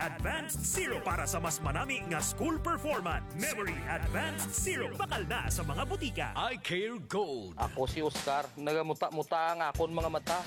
Advanced Zero para sa mas manami nga school performance. Memory Advanced Zero bakal na sa mga butika. I Care Gold. Ako si Oscar, nagamuta-muta ang akon mga mata.